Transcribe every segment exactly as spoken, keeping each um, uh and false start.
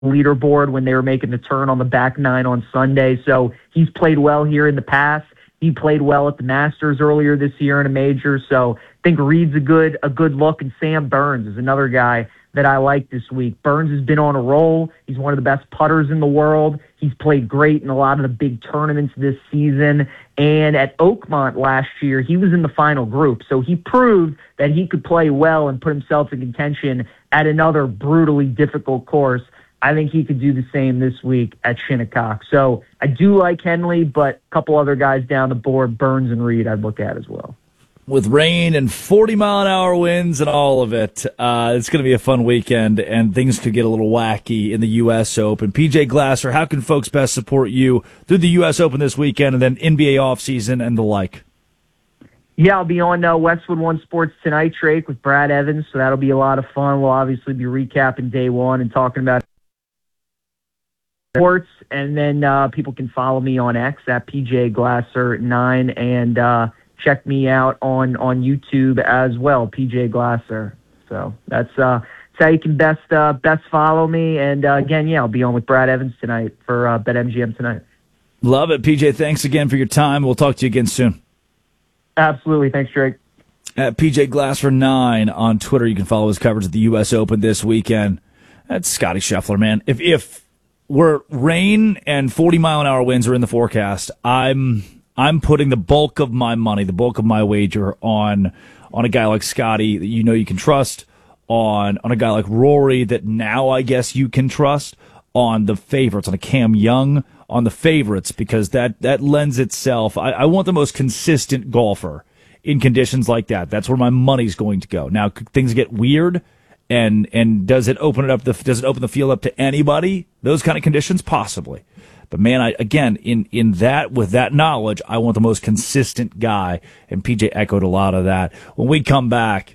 leaderboard when they were making the turn on the back nine on Sunday. So he's played well here in the past. He played well at the Masters earlier this year in a major. So I think Reed's a good a good look, and Sam Burns is another guy that I like this week. Burns has been on a roll. He's one of the best putters in the world. He's played great in a lot of the big tournaments this season. And at Oakmont last year, he was in the final group. So he proved that he could play well and put himself in contention at another brutally difficult course. I think he could do the same this week at Shinnecock. So I do like Henley, but a couple other guys down the board, Burns and Reed, I'd look at as well. With rain and forty mile an hour winds and all of it, uh, it's going to be a fun weekend, and things could get a little wacky in the U S Open. P J Glasser, how can folks best support you through the U S Open this weekend and then N B A offseason and the like? Yeah, I'll be on uh, Westwood One Sports tonight, Drake, with Brad Evans, so that'll be a lot of fun. We'll obviously be recapping day one and talking about sports, and then uh, people can follow me on X at P J Glasser nine, and uh, check me out on, on YouTube as well, P J Glasser. So that's, uh, that's how you can best uh, best follow me. And uh, again, yeah, I'll be on with Brad Evans tonight for uh, BetMGM tonight. Love it, P J. Thanks again for your time. We'll talk to you again soon. Absolutely. Thanks, Drake. At P J Glasser nine on Twitter, you can follow his coverage of the U S Open this weekend. That's Scotty Scheffler, man. If if we're rain and forty mile an hour winds are in the forecast, I'm I'm putting the bulk of my money, the bulk of my wager on on a guy like Scotty that you know you can trust, on on a guy like Rory that now I guess you can trust, on the favorites, on a Cam Young, on the favorites, because that, that lends itself. I, I want the most consistent golfer in conditions like that. That's where my money's going to go. Now, could things get weird, and and does it open it up? The, does it open the field up to anybody? Those kind of conditions, possibly. But man, I again in in that with that knowledge, I want the most consistent guy, and P J echoed a lot of that. When we come back,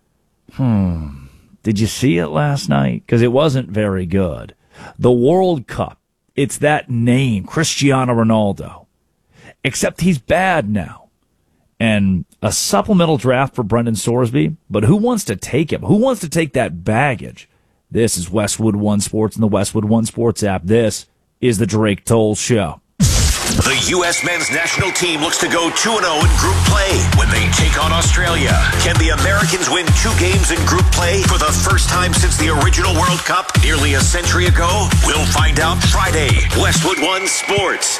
hmm, did you see it last night? Because it wasn't very good. The World Cup. It's that name, Cristiano Ronaldo. Except he's bad now. And a supplemental draft for Brendan Sorsby. But who wants to take him? Who wants to take that baggage? This is Westwood One Sports and the Westwood One Sports app. This is the Drake Toll Show. The U S men's national team looks to go two and oh in group play when they take on Australia. Can the Americans win two games in group play for the first time since the original World Cup nearly a century ago? We'll find out Friday. Westwood One Sports.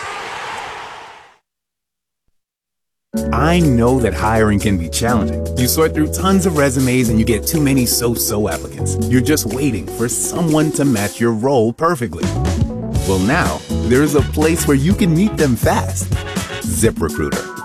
I know that hiring can be challenging. You sort through tons of resumes and you get too many so-so applicants. You're just waiting for someone to match your role perfectly. Well, now, there's a place where you can meet them fast. ZipRecruiter.